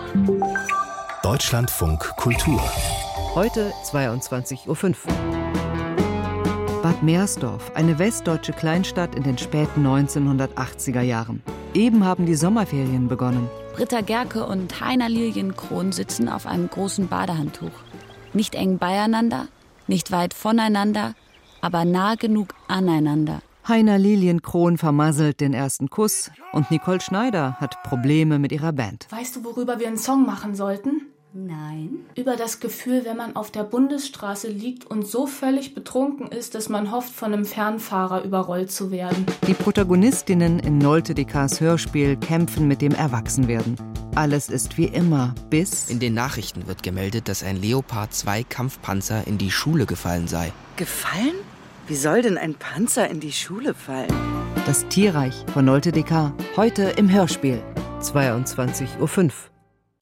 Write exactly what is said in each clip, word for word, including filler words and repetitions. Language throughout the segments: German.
Deutschlandfunk Kultur. Heute zweiundzwanzig Uhr fünf. Bad Meersdorf, eine westdeutsche Kleinstadt in den späten neunzehnhundertachtziger Jahren. Eben haben die Sommerferien begonnen. Britta Gerke und Heiner Lilienkron sitzen auf einem großen Badehandtuch. Nicht eng beieinander, nicht weit voneinander, aber nah genug aneinander. Heiner Lilienkron vermasselt den ersten Kuss und Nicole Schneider hat Probleme mit ihrer Band. Weißt du, worüber wir einen Song machen sollten? Nein. Über das Gefühl, wenn man auf der Bundesstraße liegt und so völlig betrunken ist, dass man hofft, von einem Fernfahrer überrollt zu werden. Die Protagonistinnen in Nolte Decars Hörspiel kämpfen mit dem Erwachsenwerden. Alles ist wie immer, bis... In den Nachrichten wird gemeldet, dass ein Leopard zwei Kampfpanzer in die Schule gefallen sei. Gefallen? Wie soll denn ein Panzer in die Schule fallen? Das Tierreich von Nolte Decar. Heute im Hörspiel. zweiundzwanzig Uhr fünf.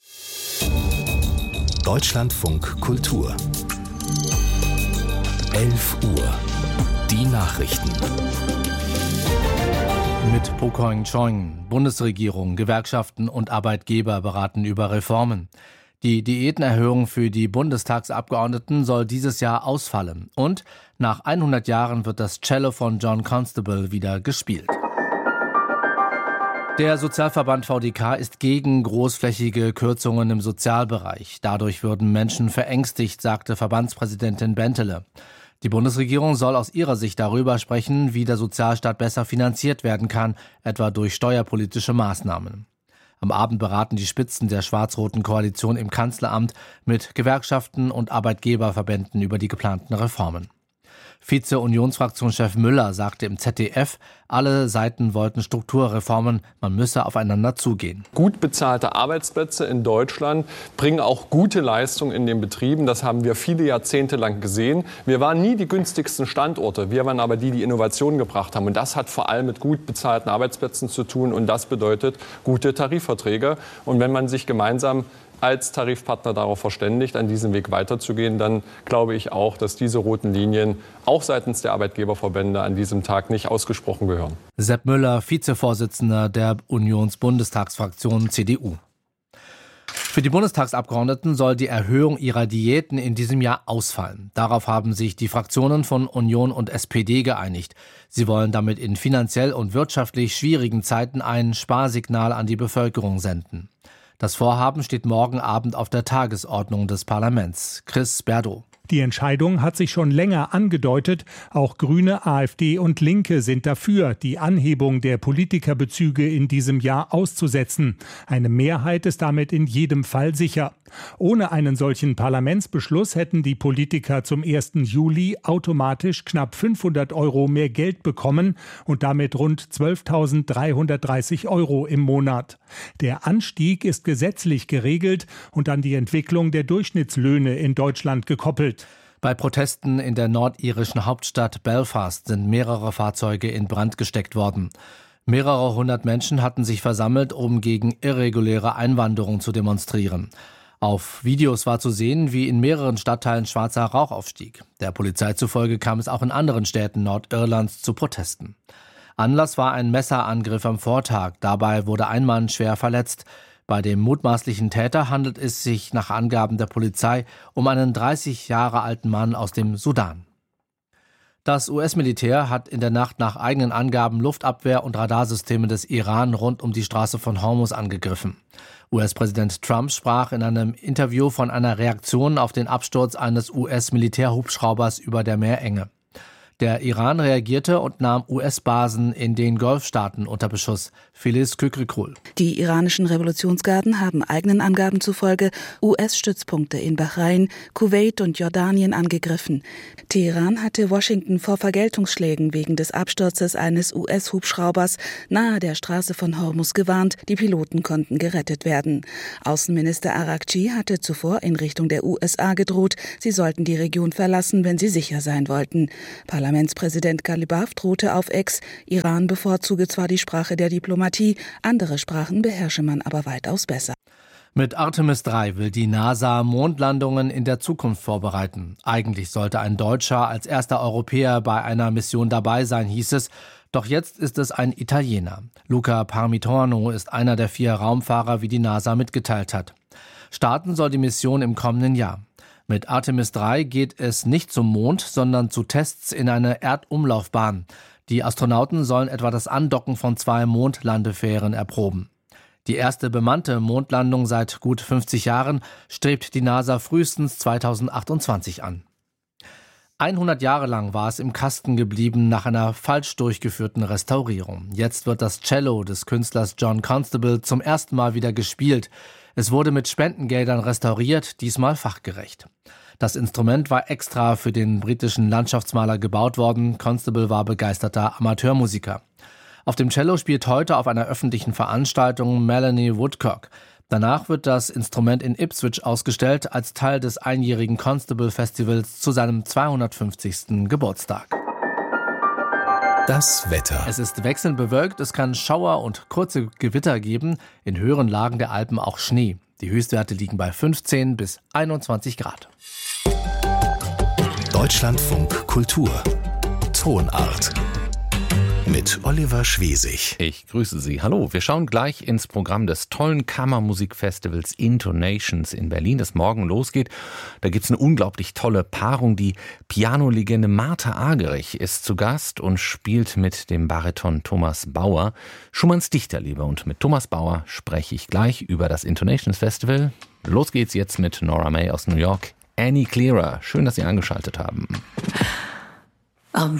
Deutschlandfunk Kultur. elf Uhr. Die Nachrichten. Mit Po Keung-chong. Bundesregierung, Gewerkschaften und Arbeitgeber beraten über Reformen. Die Diätenerhöhung für die Bundestagsabgeordneten soll dieses Jahr ausfallen. Und nach hundert Jahren wird das Cello von John Constable wieder gespielt. Der Sozialverband V D K ist gegen großflächige Kürzungen im Sozialbereich. Dadurch würden Menschen verängstigt, sagte Verbandspräsidentin Bentele. Die Bundesregierung soll aus ihrer Sicht darüber sprechen, wie der Sozialstaat besser finanziert werden kann, etwa durch steuerpolitische Maßnahmen. Am Abend beraten die Spitzen der schwarz-roten Koalition im Kanzleramt mit Gewerkschaften und Arbeitgeberverbänden über die geplanten Reformen. Vize-Unionsfraktionschef Müller sagte im Z D F, alle Seiten wollten Strukturreformen, man müsse aufeinander zugehen. Gut bezahlte Arbeitsplätze in Deutschland bringen auch gute Leistung in den Betrieben. Das haben wir viele Jahrzehnte lang gesehen. Wir waren nie die günstigsten Standorte, wir waren aber die, die Innovationen gebracht haben. Und das hat vor allem mit gut bezahlten Arbeitsplätzen zu tun und das bedeutet gute Tarifverträge. Und wenn man sich gemeinsam als Tarifpartner darauf verständigt, an diesem Weg weiterzugehen, dann glaube ich auch, dass diese roten Linien auch seitens der Arbeitgeberverbände an diesem Tag nicht ausgesprochen gehören. Sepp Müller, Vizevorsitzender der Unionsbundestagsfraktion C D U. Für die Bundestagsabgeordneten soll die Erhöhung ihrer Diäten in diesem Jahr ausfallen. Darauf haben sich die Fraktionen von Union und S P D geeinigt. Sie wollen damit in finanziell und wirtschaftlich schwierigen Zeiten ein Sparsignal an die Bevölkerung senden. Das Vorhaben steht morgen Abend auf der Tagesordnung des Parlaments. Chris Berdow. Die Entscheidung hat sich schon länger angedeutet. Auch Grüne, AfD und Linke sind dafür, die Anhebung der Politikerbezüge in diesem Jahr auszusetzen. Eine Mehrheit ist damit in jedem Fall sicher. Ohne einen solchen Parlamentsbeschluss hätten die Politiker zum ersten Juli automatisch knapp fünfhundert Euro mehr Geld bekommen und damit rund zwölftausenddreihundertdreißig Euro im Monat. Der Anstieg ist gesetzlich geregelt und an die Entwicklung der Durchschnittslöhne in Deutschland gekoppelt. Bei Protesten in der nordirischen Hauptstadt Belfast sind mehrere Fahrzeuge in Brand gesteckt worden. Mehrere hundert Menschen hatten sich versammelt, um gegen irreguläre Einwanderung zu demonstrieren. Auf Videos war zu sehen, wie in mehreren Stadtteilen schwarzer Rauch aufstieg. Der Polizei zufolge kam es auch in anderen Städten Nordirlands zu Protesten. Anlass war ein Messerangriff am Vortag. Dabei wurde ein Mann schwer verletzt. Bei dem mutmaßlichen Täter handelt es sich nach Angaben der Polizei um einen dreißig Jahre alten Mann aus dem Sudan. Das U S-Militär hat in der Nacht nach eigenen Angaben Luftabwehr- und Radarsysteme des Iran rund um die Straße von Hormuz angegriffen. U S-Präsident Trump sprach in einem Interview von einer Reaktion auf den Absturz eines U S-Militärhubschraubers über der Meerenge. Der Iran reagierte und nahm U S-Basen in den Golfstaaten unter Beschuss. Filiz Kükrikul. Die iranischen Revolutionsgarden haben eigenen Angaben zufolge U S-Stützpunkte in Bahrain, Kuwait und Jordanien angegriffen. Teheran hatte Washington vor Vergeltungsschlägen wegen des Absturzes eines U S-Hubschraubers nahe der Straße von Hormuz gewarnt. Die Piloten konnten gerettet werden. Außenminister Araghchi hatte zuvor in Richtung der U S A gedroht, sie sollten die Region verlassen, wenn sie sicher sein wollten. Parlamentspräsident Ghalibaf drohte auf Ex, Iran bevorzuge zwar die Sprache der Diplomatie, andere Sprachen beherrsche man aber weitaus besser. Mit Artemis drei will die NASA Mondlandungen in der Zukunft vorbereiten. Eigentlich sollte ein Deutscher als erster Europäer bei einer Mission dabei sein, hieß es. Doch jetzt ist es ein Italiener. Luca Parmigiano ist einer der vier Raumfahrer, wie die NASA mitgeteilt hat. Starten soll die Mission im kommenden Jahr. Mit Artemis drei geht es nicht zum Mond, sondern zu Tests in eine Erdumlaufbahn. Die Astronauten sollen etwa das Andocken von zwei Mondlandefähren erproben. Die erste bemannte Mondlandung seit gut fünfzig Jahren strebt die NASA frühestens zweitausendachtundzwanzig an. hundert Jahre lang war es im Kasten geblieben nach einer falsch durchgeführten Restaurierung. Jetzt wird das Cello des Künstlers John Constable zum ersten Mal wieder gespielt. Es wurde mit Spendengeldern restauriert, diesmal fachgerecht. Das Instrument war extra für den britischen Landschaftsmaler gebaut worden. Constable war begeisterter Amateurmusiker. Auf dem Cello spielt heute auf einer öffentlichen Veranstaltung Melanie Woodcock. Danach wird das Instrument in Ipswich ausgestellt als Teil des einjährigen Constable Festivals zu seinem zweihundertfünfzigsten Geburtstag. Das Wetter. Es ist wechselnd bewölkt, es kann Schauer und kurze Gewitter geben, in höheren Lagen der Alpen auch Schnee. Die Höchstwerte liegen bei fünfzehn bis einundzwanzig Grad. Deutschlandfunk Kultur. Tonart. Mit Oliver Schwesig. Ich grüße Sie. Hallo, wir schauen gleich ins Programm des tollen Kammermusikfestivals Intonations in Berlin, das morgen losgeht. Da gibt es eine unglaublich tolle Paarung. Die Pianolegende Martha Argerich ist zu Gast und spielt mit dem Bariton Thomas Bauer Schumanns Dichterliebe. Und mit Thomas Bauer spreche ich gleich über das Intonations Festival. Los geht's jetzt mit Nora May aus New York. Annie Clearer. Schön, dass Sie eingeschaltet haben.